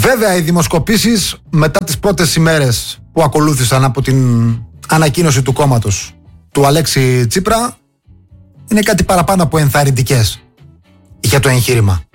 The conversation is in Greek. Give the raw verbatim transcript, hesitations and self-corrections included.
Βέβαια, οι δημοσκοπήσεις μετά τις πρώτες ημέρες που ακολούθησαν από την ανακοίνωση του κόμματος του Αλέξη Τσίπρα είναι κάτι παραπάνω από ενθαρρυντικές για το εγχείρημα.